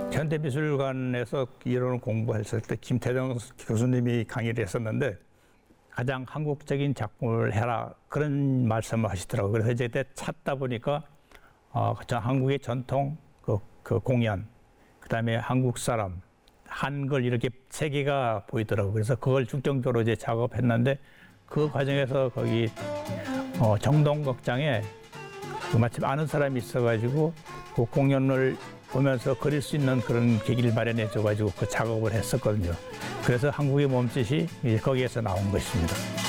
현대미술관에서 이런 공부했을 때 김태정 교수님이 강의를 했었는데 가장 한국적인 작품을 해라 그런 말씀을 하시더라고요. 그래서 이제 그때 찾다 보니까 한국의 전통 그 공연, 그다음에 한국 사람, 한글 이렇게 세 개가 보이더라고요. 그래서 그걸 중점적으로 이제 작업했는데 그 과정에서 거기 정동극장에 마침 아는 사람이 있어가지고 그 공연을 보면서 그릴 수 있는 그런 계기를 마련해 줘가지고 그 작업을 했었거든요. 그래서 한국의 몸짓이 거기에서 나온 것입니다.